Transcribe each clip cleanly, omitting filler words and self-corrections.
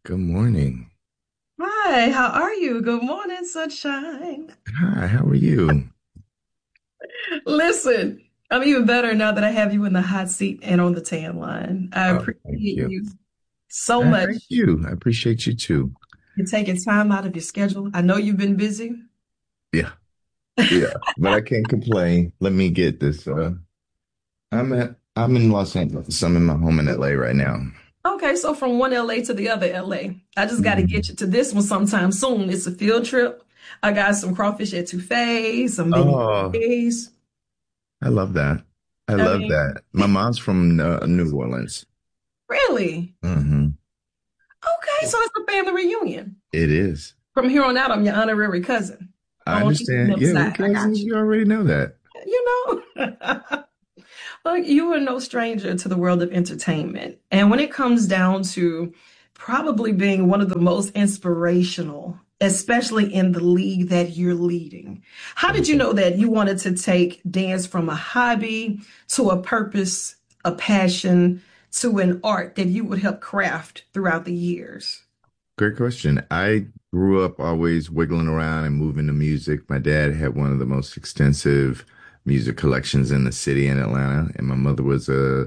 Good morning. Hi, how are you? Good morning, sunshine. Hi, how are you? Listen, I'm even better now that I have you in the hot seat and on the tan line. I Oh, thank appreciate you. you so much. Thank you. I appreciate you too. You're taking time out of your schedule. I know you've been busy. Yeah, yeah, but I can't complain. Let me get this. I'm in Los Angeles. I'm in my home in LA right now. Okay, so from one LA to the other LA. I just got to get Mhm. you to this one sometime soon. It's a field trip. I got some crawfish etouffee, some Oh, beignets. I love that. I I love mean, that. My mom's from New Orleans. really? Hmm. Okay, so it's a family reunion. It is. From here on out, I'm your honorary cousin I on understand. them Yeah, we're side. I got cousins. you. You already know that. You know, like you are no stranger to the world of entertainment. And when it comes down to probably being one of the most inspirational, especially in the league that you're leading, how did Thank you you. know that you wanted to take dance from a hobby to a purpose, a passion, to an art that you would help craft throughout the years? Great question. I grew up always wiggling around and moving to music. My dad had one of the most extensive music collections in the city in Atlanta, and my mother was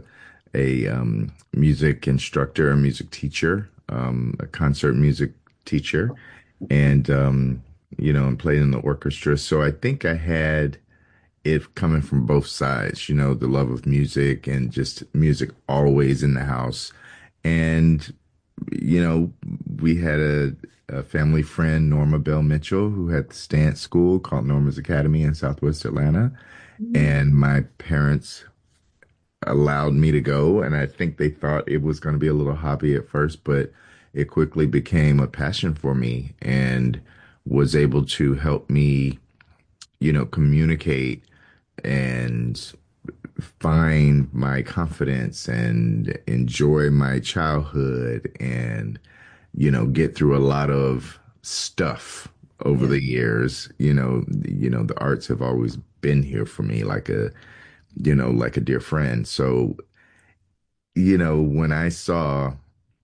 a music instructor, a music teacher, a concert music teacher, and and played in the orchestra. So I think I had it coming from both sides, the love of music and just music always in the house. And you know, we had a family friend, Norma Bell Mitchell, who had the dance school called Norma's Academy in Southwest Atlanta. Mhm. And my parents allowed me to go. And I think they thought it was going to be a little hobby at first, but it quickly became a passion for me and was able to help me, communicate and find my confidence and enjoy my childhood and get through a lot of stuff over Yeah. the years. The arts have always been here for me like a dear friend. So, when I saw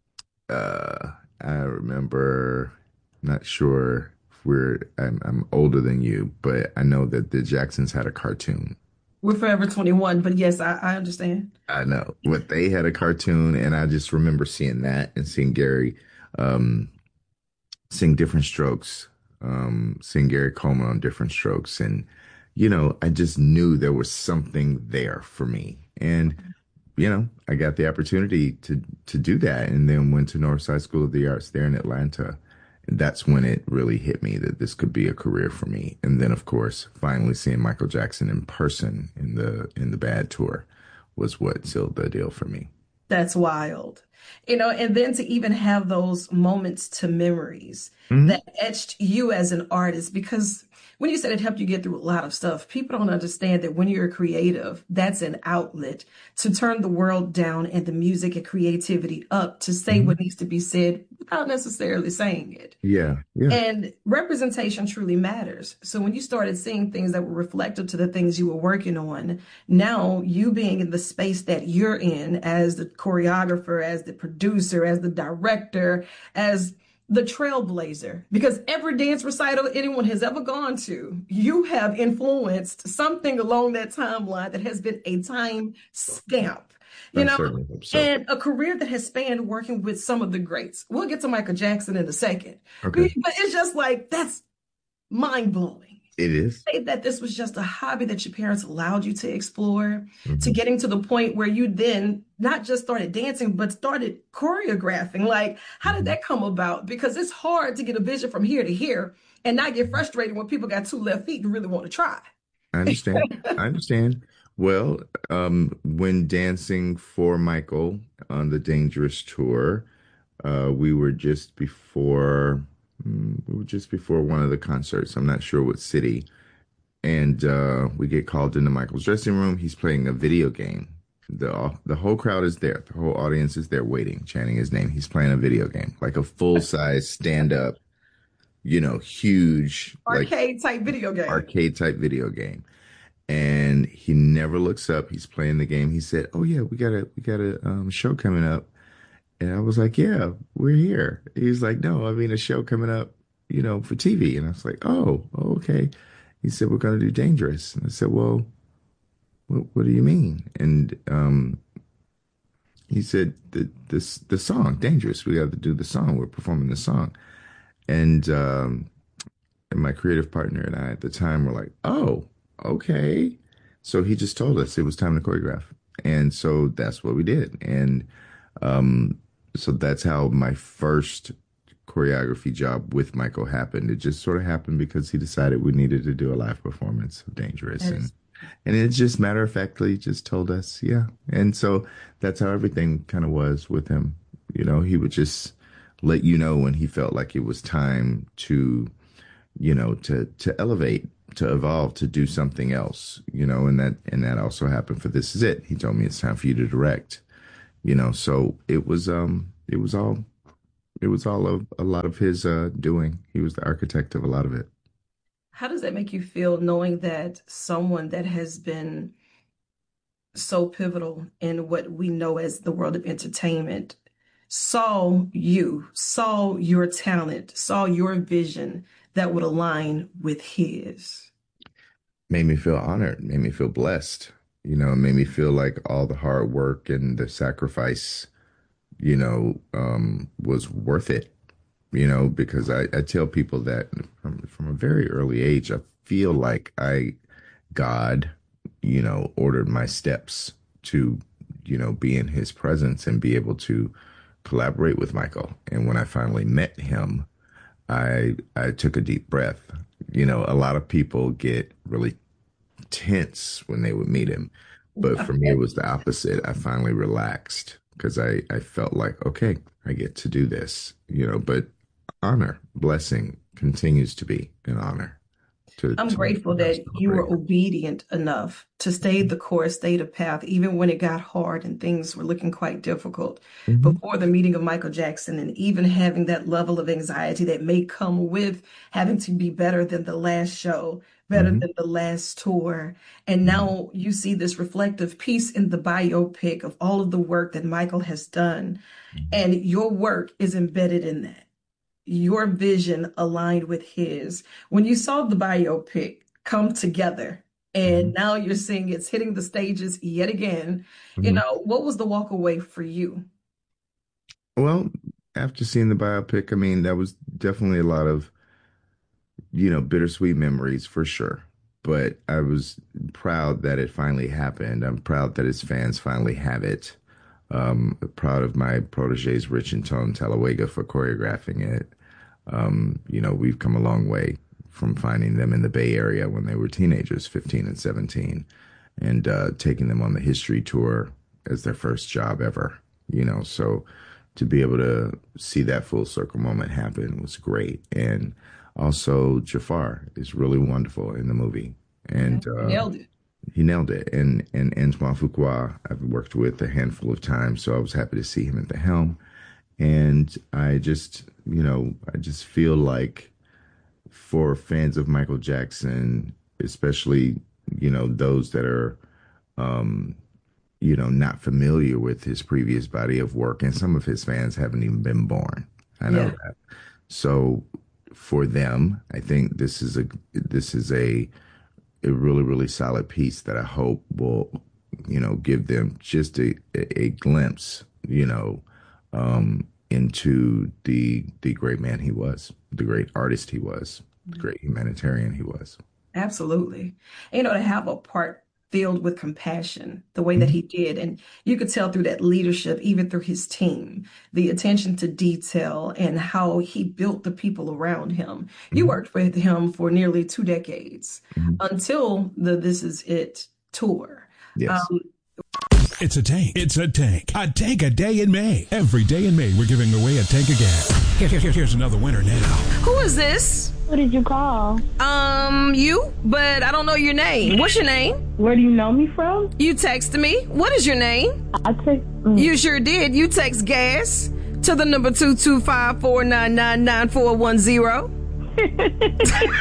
uh I remember, not sure if I'm older than you, but I know that the Jacksons had a cartoon. We're Forever 21, but yes, I understand. I know, but they had a cartoon, and I just remember seeing that and seeing Gary um, sing Different Strokes, seeing Gary Coleman on Different Strokes, and I just knew there was something there for me, and I got the opportunity to do that, and then went to Northside School of the Arts there in Atlanta. And that's when it really hit me that this could be a career for me. And then, of course, finally seeing Michael Jackson in person in the Bad Tour was what sealed the deal for me. That's wild. And then to even have those moments to memories Hmm. that etched you as an artist, because when you said it helped you get through a lot of stuff, people don't understand that when you're a creative, that's an outlet to turn the world down and the music and creativity up to say Hmm. what needs to be said without necessarily saying it. Yeah, yeah. And representation truly matters. So when you started seeing things that were reflective to the things you were working on, now you being in the space that you're in as the choreographer, as the producer, as the director, as the trailblazer, because every dance recital anyone has ever gone to, you have influenced something along that timeline that has been a time stamp. You I know, certainly hope so. and a career that has spanned working with some of the greats. We'll get to Michael Jackson in a second. But Okay. it's just like, that's mind blowing. It is. Say that this was just a hobby that your parents allowed you to explore, to Hmm. getting to the point where you then not just started dancing, but started choreographing. Like, how did Hmm. that come about? Because it's hard to get a vision from here to here and not get frustrated when people got two left feet and really want to try. I understand. I understand. Well, when dancing for Michael on the Dangerous Tour, we were just before one of the concerts. I'm not sure what city. And we get called into Michael's dressing room. He's playing a video game. The whole crowd is there. The whole audience is there waiting, chanting his name. He's playing a video game, like a full size stand up, huge, like Arcade type video game. arcade type video game. And he never looks up. He's playing the game. He said, "Oh yeah, we got a show coming up." And I was like, yeah, we're here. He's like, no, I mean, a show coming up, for TV. And I was like, oh, okay. He said, we're going to do Dangerous. And I said, well, what do you mean? And he said, the song, Dangerous. We got to do the song. We're performing the song. And my creative partner and I at the time were like, oh, okay. So he just told us it was time to choreograph. And so that's what we did. And um, so that's how my first choreography job with Michael happened. It just sort of happened because he decided we needed to do a live performance of Dangerous. That And is and it just matter of factly just told us, yeah. And so that's how everything kind of was with him. He would just let you know when he felt like it was time to, to elevate, to evolve, to do something else, and that also happened for This Is It. He told me it's time for you to direct, so it was all a lot of his doing. He was the architect of a lot of it. How does that make you feel knowing that someone that has been so pivotal in what we know as the world of entertainment saw your talent, saw your vision that would align with his? Made me feel honored, made me feel blessed, it made me feel like all the hard work and the sacrifice, was worth it, because I tell people that from a very early age, I feel like God, ordered my steps to, be in his presence and be able to collaborate with Michael. And when I finally met him, I took a deep breath. A lot of people get really tense when they would meet him. But for me, it was the opposite. I finally relaxed because I felt like, okay, I get to do this, but honor, blessing continues to be an honor I'm to grateful that you celebrate. were obedient enough to stay the course, stay the path, even when it got hard and things were looking quite difficult. Hmm. Before the meeting of Michael Jackson, and even having that level of anxiety that may come with having to be better than the last show, better Hmm. than the last tour. And Hmm. now you see this reflective piece in the biopic of all of the work that Michael has done, and your work is embedded in that, your vision aligned with his. When you saw the biopic come together and Hmm. now you're seeing it's hitting the stages yet again, Hmm. what was the walk away for you? Well, after seeing the biopic, I mean, that was definitely a lot of, bittersweet memories for sure. But I was proud that it finally happened. I'm proud that his fans finally have it. Proud of my proteges, Rich and Tone Talawega, for choreographing it. We've come a long way from finding them in the Bay Area when they were teenagers, 15 and 17, and taking them on the history tour as their first job ever. So to be able to see that full circle moment happen was great. And also, Jafar is really wonderful in the movie, Yeah, and you nailed it. he nailed it. And Antoine Fuqua, I've worked with a handful of times, so I was happy to see him at the helm. And I just feel like for fans of Michael Jackson, especially, those that are, um, not familiar with his previous body of work, and some of his fans haven't even been born. I know Yeah. that. So for them, I think this is a really, really solid piece that I hope will, give them just a glimpse, into the great man he was, the great artist he was, the great humanitarian he was. Absolutely. To have a part filled with compassion, the way that Mhm. he did. And you could tell through that leadership, even through his team, the attention to detail and how he built the people around him. You Mhm. worked with him for nearly 2 decades Mhm. until the This Is It tour. Yes. Um, It's a tank. It's a tank. A tank a day in May. Every day in May, we're giving away a tank of gas. Here's another winner now. Who is this? What did you call? You, but I don't know your name. What's your name? Where do you know me from? You texted me. What is your name? I text. You sure did. You text gas to the number 225-499-9410.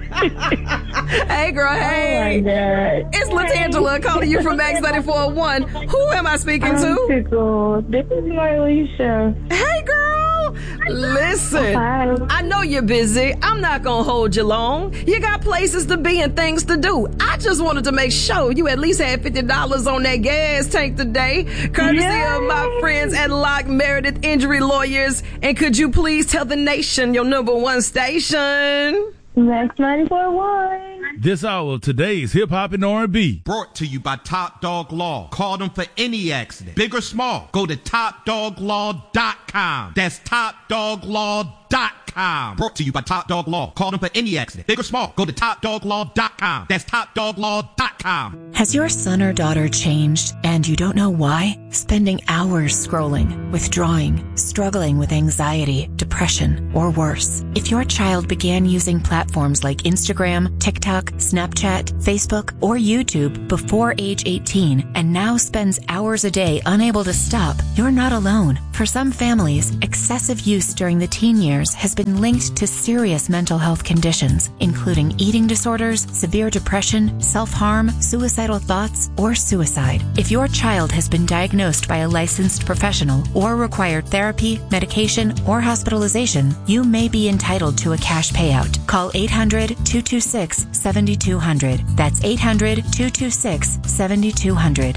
Hey, girl, hey. Oh my God. It's LaTangela calling you from Max 94.1. Who am I speaking I'm to? tickled. This is Marlisha. Hey, girl. Listen, Hi. I know you're busy. I'm not going to hold you long. You got places to be and things to do. I just wanted to make sure you at least had $50 on that gas tank today, courtesy of my friends at Locke Meredith Injury Lawyers. And could you please tell the nation your number one station? Max 94.1. This hour of today's hip hop and R&B. Brought to you by Top Dog Law. Call them for any accident, big or small. Go to TopDogLaw.com. That's TopDogLaw.com. Brought to you by Top Dog Law. Call them for any accident, big or small. Go to TopDogLaw.com. That's TopDogLaw.com. Has your son or daughter changed and you don't know why? Spending hours scrolling, withdrawing, struggling with anxiety, depression, or worse. If your child began using platforms like Instagram, TikTok, Snapchat, Facebook, or YouTube before age 18 and now spends hours a day unable to stop, you're not alone. For some families, excessive use during the teen years has been linked to serious mental health conditions, including eating disorders, severe depression, self-harm, suicidal thoughts, or suicide. If your child has been diagnosed by a licensed professional or required therapy, medication, or hospitalization, you may be entitled to a cash payout. Call 800-226-7200. That's 800-226-7200.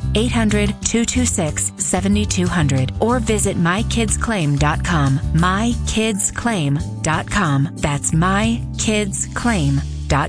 800-226-7200. Or visit mykidsclaim.com. mykidsclaim.com. That's mykidsclaim.com.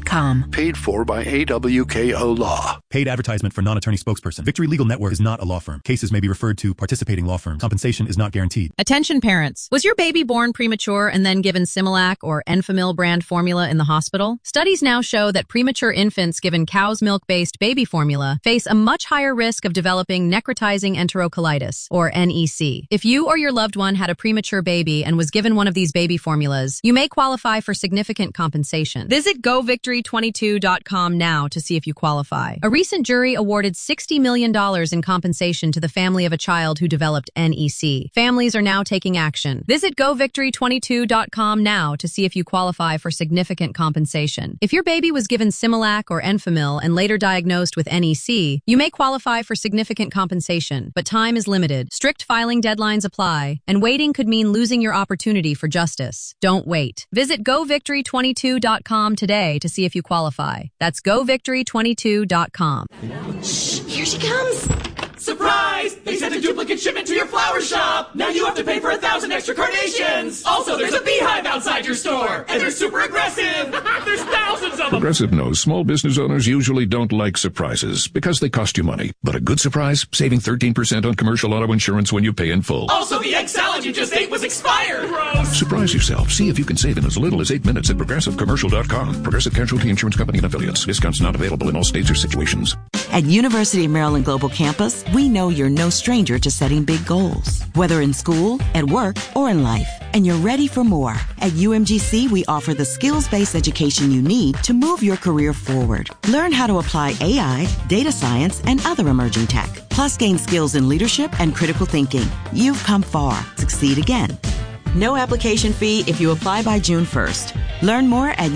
Paid for by AWKO Law. Paid advertisement for non-attorney spokesperson. Victory Legal Network is not a law firm. Cases may be referred to participating law firms. Compensation is not guaranteed. Attention parents. Was your baby born premature and then given Similac or Enfamil brand formula in the hospital? Studies now show that premature infants given cow's milk-based baby formula face a much higher risk of developing necrotizing enterocolitis, or NEC. If you or your loved one had a premature baby and was given one of these baby formulas, you may qualify for significant compensation. Visit GoVictory22.com now to see if you qualify. A recent jury awarded $60 million in compensation to the family of a child who developed NEC. Families are now taking action. Visit GoVictory22.com now to see if you qualify for significant compensation. If your baby was given Similac or Enfamil and later diagnosed with NEC, you may qualify for significant compensation, but time is limited. Strict filing deadlines apply, and waiting could mean losing your opportunity for justice. Don't wait. Visit GoVictory22.com today to see if you qualify. That's GoVictory22.com. Shh, here she comes. Surprise! They sent a duplicate shipment to your flower shop! Now you have to pay for 1,000 extra carnations! Also, there's a beehive outside your store! And they're super aggressive! There's thousands of them! Progressive knows small business owners usually don't like surprises because they cost you money. But a good surprise? Saving 13% on commercial auto insurance when you pay in full. Also, the egg salad you just ate was expired! Gross! Surprise yourself. See if you can save in as little as 8 minutes at ProgressiveCommercial.com. Progressive Casualty Insurance Company and Affiliates. Discounts not available in all states or situations. At University of Maryland Global Campus, we know you're no stranger to setting big goals, whether in school, at work, or in life. And you're ready for more. At UMGC, we offer the skills-based education you need to move your career forward. Learn how to apply AI, data science, and other emerging tech. Plus, gain skills in leadership and critical thinking. You've come far. Succeed again. No application fee if you apply by June 1st. Learn more at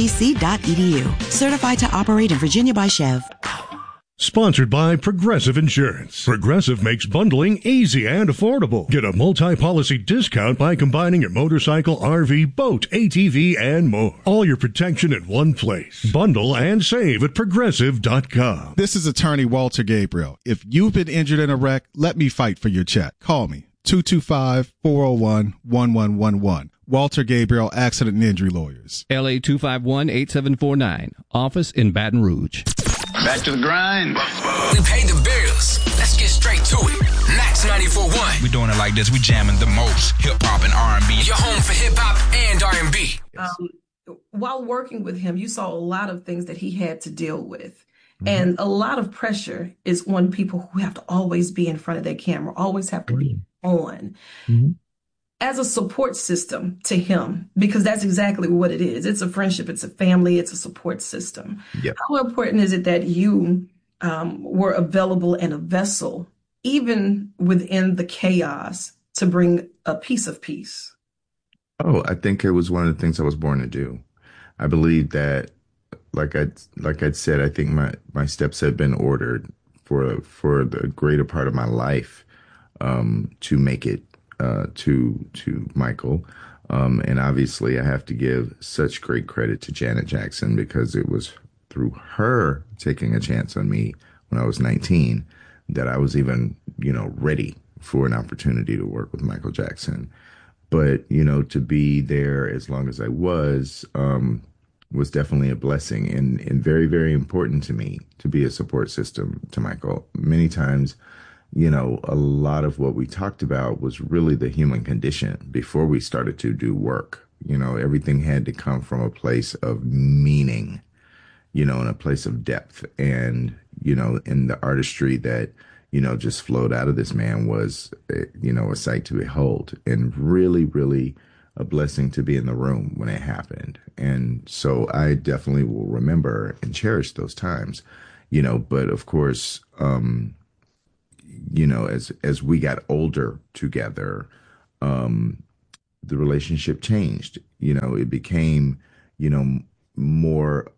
umgc.edu. Certified to operate in Virginia by Chev. Sponsored by Progressive Insurance. Progressive makes bundling easy and affordable. Get a multi-policy discount by combining your motorcycle, RV, boat, ATV, and more. All your protection in one place. Bundle and save at Progressive.com. This is attorney Walter Gabriel. If you've been injured in a wreck, let me fight for your check. Call me. 225-401-1111. Walter Gabriel, Accident and Injury Lawyers. LA 251-8749. Office in Baton Rouge. Back to the grind. We paid the bills. Let's get straight to it. Max 94.1. We doing it like this. We jamming the most hip-hop and R&B. Your home for hip-hop and R&B. While working with him, you saw a lot of things that he had to deal with. Mm-hmm. And a lot of pressure is on people who have to always be in front of their camera, always have to be on. Mm-hmm. As a support system to him, because that's exactly what it is. It's a friendship, it's a family, it's a support system. Yep. How important is it that you were available and a vessel, even within the chaos, to bring a piece of peace? Oh, I think it was one of the things I was born to do. I believe that I'd said, I think my steps have been ordered for the greater part of my life, to make it, to Michael. And obviously I have to give such great credit to Janet Jackson, because it was through her taking a chance on me when I was 19 that I was even, ready for an opportunity to work with Michael Jackson. But, to be there as long as I was definitely a blessing, and very, very important to me to be a support system to Michael. Many times, a lot of what we talked about was really the human condition before we started to do work. Everything had to come from a place of meaning, and a place of depth. And, in the artistry that, just flowed out of this man was, a sight to behold, and really, really a blessing to be in the room when it happened. And so I definitely will remember and cherish those times, but of course, as we got older together, the relationship changed. It became, more,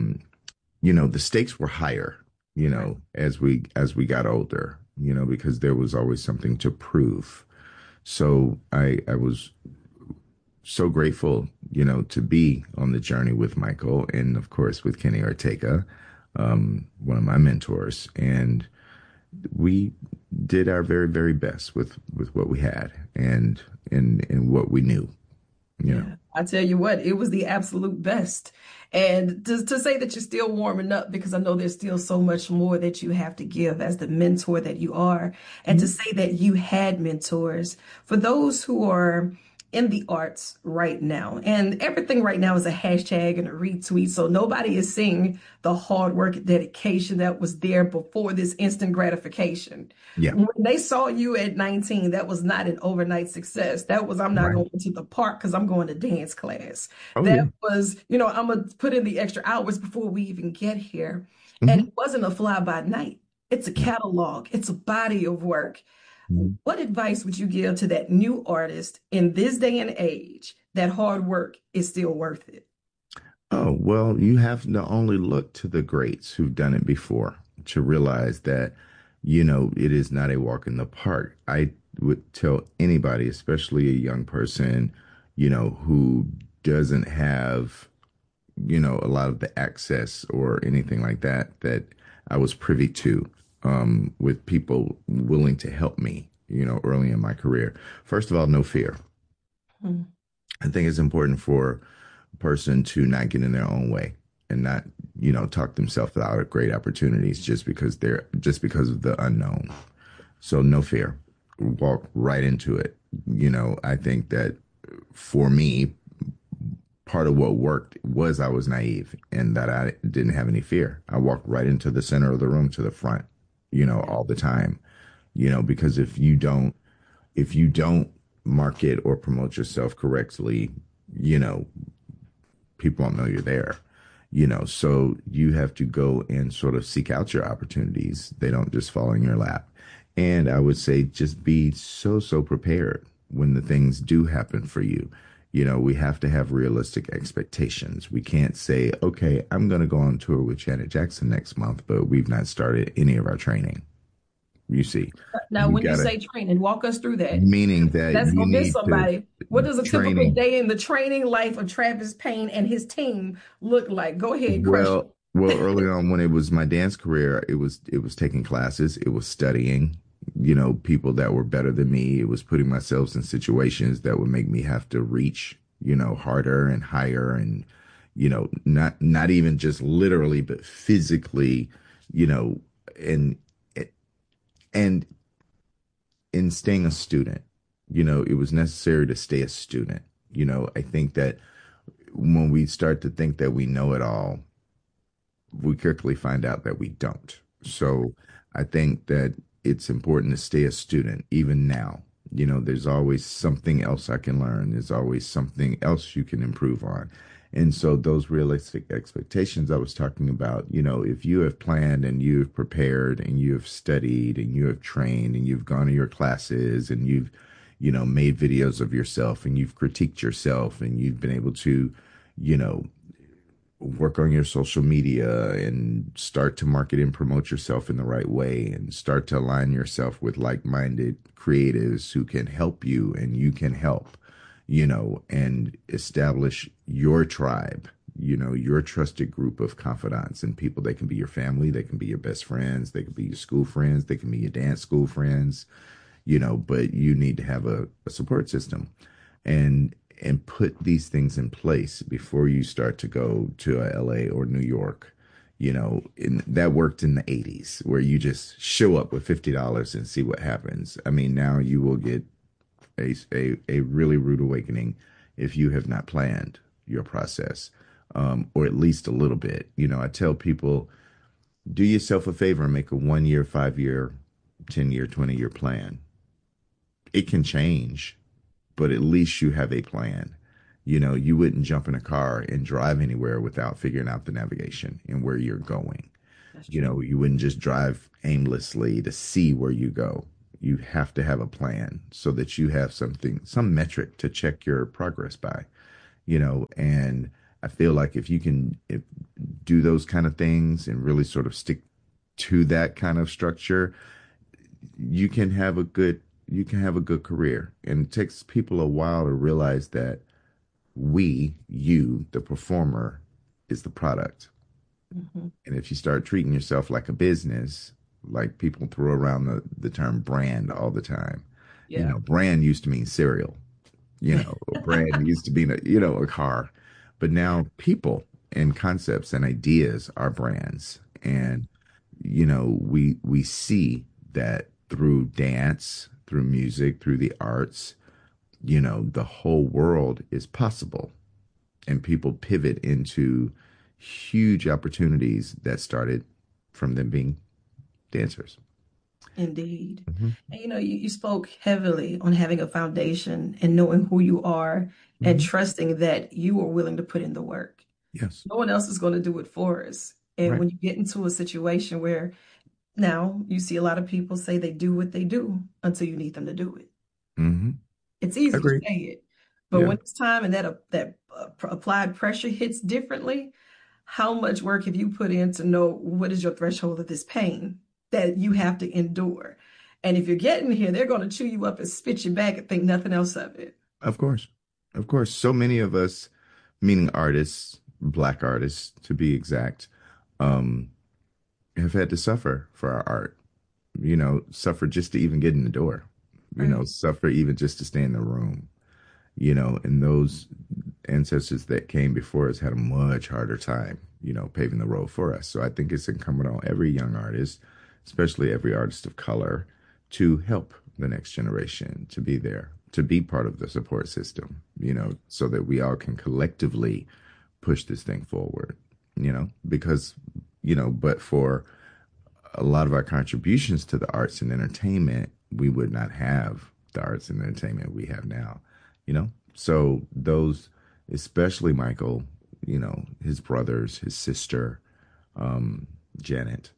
the stakes were higher, as we got older, because there was always something to prove. So I was so grateful, to be on the journey with Michael, and of course with Kenny Ortega, one of my mentors. And we did our very, very best with what we had and what we knew. I tell you what, it was the absolute best. And to say that you're still warming up, because I know there's still so much more that you have to give as the mentor that you are. And to say that you had mentors, for those who are in the arts right now, and everything right now is a hashtag and a retweet, so nobody is seeing the hard work and dedication that was there before this instant gratification. Yeah. When they saw you at 19, that was not an overnight success. That was, I'm not going to the park because I'm going to dance class. That was, I'm going to put in the extra hours before we even get here. And it wasn't a fly by night. It's a catalog. It's a body of work. What advice would you give to that new artist in this day and age that hard work is still worth it? Oh, well, you have to only look to the greats who've done it before to realize that, it is not a walk in the park. I would tell anybody, especially a young person, who doesn't have, a lot of the access or anything like that, that I was privy to. With people willing to help me, early in my career. First of all, no fear. I think it's important for a person to not get in their own way and not, talk themselves out of great opportunities just because of the unknown. So no fear, walk right into it. I think that for me, part of what worked was I was naive and that I didn't have any fear. I walked right into the center of the room to the front. All the time, because if you don't market or promote yourself correctly, people won't know you're there, so you have to go and sort of seek out your opportunities. They don't just fall in your lap. And I would say just be so prepared when the things do happen for you. We have to have realistic expectations. We can't say, okay, I'm going to go on tour with Janet Jackson next month, but we've not started any of our training. You see. Now, when you say training, walk us through that. Meaning that that's going to miss somebody. What does a typical day in the training life of Travis Payne and his team look like? Go ahead. Well, early on when it was my dance career, it was taking classes. It was studying. People that were better than me. It was putting myself in situations that would make me have to reach, harder and higher and, not even just literally, but physically, and in staying a student, it was necessary to stay a student. I think that when we start to think that we know it all, we quickly find out that we don't. So I think that it's important to stay a student even now. There's always something else I can learn. There's always something else you can improve on. And so those realistic expectations I was talking about, if you have planned and you've prepared and you have studied and you have trained and you've gone to your classes and you've, made videos of yourself and you've critiqued yourself and you've been able to, work on your social media and start to market and promote yourself in the right way and start to align yourself with like-minded creatives who can help you and you can help, and establish your tribe, your trusted group of confidants and people. They can be your family, they can be your best friends, they can be your school friends, they can be your dance school friends, but you need to have a support system and put these things in place before you start to go to LA or New York. That worked in the 80s where you just show up with $50 and see what happens. I mean, now you will get a really rude awakening if you have not planned your process, or at least a little bit. I tell people, do yourself a favor and make a 1 year, 5 year, 10 year, 20 year plan. It can change, but at least you have a plan. You wouldn't jump in a car and drive anywhere without figuring out the navigation and where you're going. You wouldn't just drive aimlessly to see where you go. You have to have a plan so that you have some metric to check your progress by, and I feel like if you can do those kind of things and really sort of stick to that kind of structure, you can have a good career. And it takes people a while to realize that you, the performer, is the product. Mm-hmm. And if you start treating yourself like a business, like people throw around the term brand all the time. Yeah. Brand used to mean cereal. Brand used to be a car. But now people and concepts and ideas are brands. And, we see that through dance, through music, through the arts, the whole world is possible. And people pivot into huge opportunities that started from them being dancers. Indeed. Mm-hmm. And you spoke heavily on having a foundation and knowing who you are, mm-hmm. and trusting that you are willing to put in the work. Yes. No one else is going to do it for us. And right. When you get into a situation where now you see a lot of people say they do what they do until you need them to do it. Mm-hmm. It's easy to say it, but when it's time and that applied pressure hits differently, how much work have you put in to know what is your threshold of this pain that you have to endure? And if you're getting here, they're going to chew you up and spit you back and think nothing else of it. Of course. So many of us, meaning artists, Black artists to be exact, have had to suffer for our art, suffer just to even get in the door, right. Suffer even just to stay in the room, and those ancestors that came before us had a much harder time, paving the road for us. So I think it's incumbent on every young artist, especially every artist of color, to help the next generation, to be there, to be part of the support system, so that we all can collectively push this thing forward, because, but for a lot of our contributions to the arts and entertainment, we would not have the arts and entertainment we have now, So those, especially Michael, his brothers, his sister, Janet,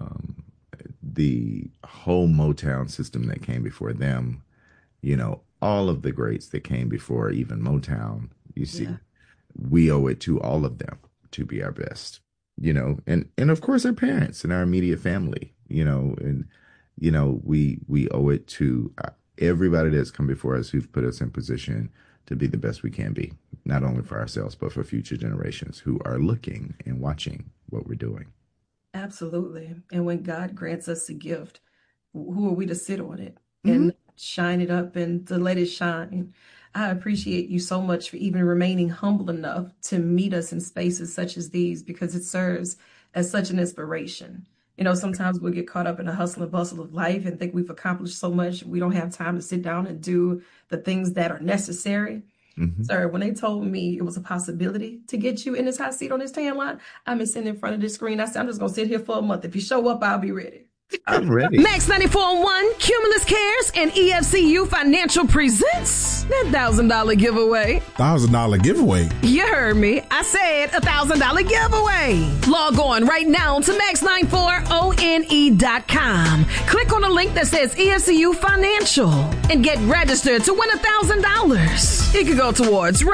the whole Motown system that came before them, all of the greats that came before even Motown, you see, we owe it to all of them to be our best, and of course our parents and our immediate family, and, we owe it to everybody that's come before us who've put us in position to be the best we can be, not only for ourselves, but for future generations who are looking and watching what we're doing. Absolutely. And when God grants us a gift, who are we to sit on it and shine it up and to let it shine? I appreciate you so much for even remaining humble enough to meet us in spaces such as these, because it serves as such an inspiration. Sometimes we'll get caught up in the hustle and bustle of life and think we've accomplished so much. We don't have time to sit down and do the things that are necessary. Mm-hmm. Sir, when they told me it was a possibility to get you in this hot seat on this tan line, I've been sitting in front of this screen. I said, I'm just going to sit here for a month. If you show up, I'll be ready. I'm ready. Max 94.1, Cumulus Cares, and EFCU Financial presents that $1,000 giveaway. $1,000 giveaway? You heard me. I said $1,000 giveaway. Log on right now to max94one.com. Click on the link that says EFCU Financial and get registered to win $1,000. It could go towards rent,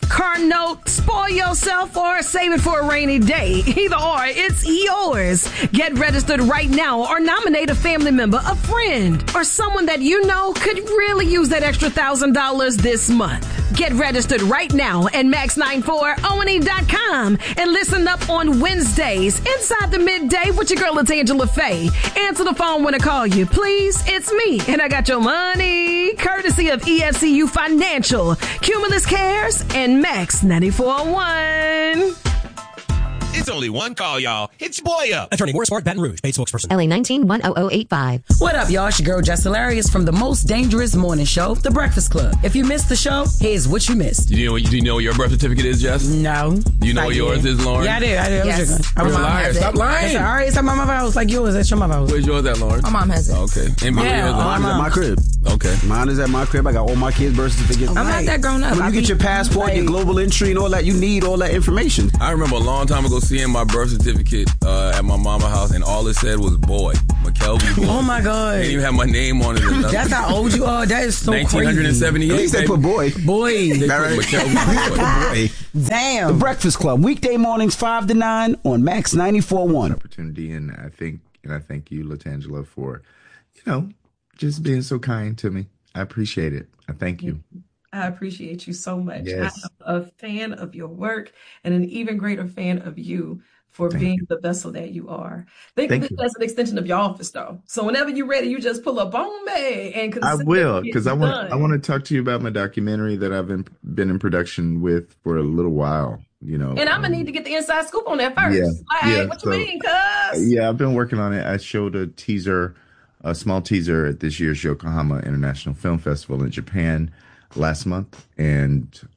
car note, spoil yourself, or save it for a rainy day. Either or, it's yours. Get registered right now or nominate a family member, a friend, or someone that you know could really use that extra $1,000 this month. Get registered right now at max94one.com and listen up on Wednesdays inside the midday with your girl, it's Angela Faye. Answer the phone when I call you. Please, it's me, and I got your money. Courtesy of EFCU Financial, Cumulus Cares, and Max 94.1. It's only one call, y'all. Hit your boy up. Attorney Morris Smart, Baton Rouge, paid spokesperson. LA 19-10085. What up, y'all? It's your girl, Jess Hilarious from the most dangerous morning show, The Breakfast Club. If you missed the show, here's what you missed. Do you know what your birth certificate is, Jess? No. Do you know what yours is, Lauren? Yeah, I did. Yes. You're a liar. Stop lying. All right, it's at my mother's house like yours. That's your mother's house. Where's yours at, Lauren? My mom has it. Okay. And Mine is at my crib. Okay. Mine is at my crib. I got all my kids' birth certificates. I'm not that grown up. When you get your passport, your global entry, and all that, you need all that information. I remember a long time ago seeing my birth certificate at my mama's house, and all it said was boy. McKelvey boy. Oh my God. They didn't even have my name on it. That's how old you are? That is so 1978. At least they put boy. Boy. They put McKelvey boy. Damn. The Breakfast Club, weekday mornings 5 to 9 on Max 94.1. Opportunity, and I thank you, Latangela, for, just being so kind to me. I appreciate it. I thank you. I appreciate you so much. Yes. I'm a fan of your work and an even greater fan of you for being the vessel that you are. Think of it as an extension of your office, though. So whenever you're ready, you just pull up on me and I will, because I want to talk to you about my documentary that I've been in production with for a little while. And I'm gonna need to get the inside scoop on that first. What you mean, cuz? Yeah, I've been working on it. I showed a small teaser at this year's Yokohama International Film Festival in Japan last month, and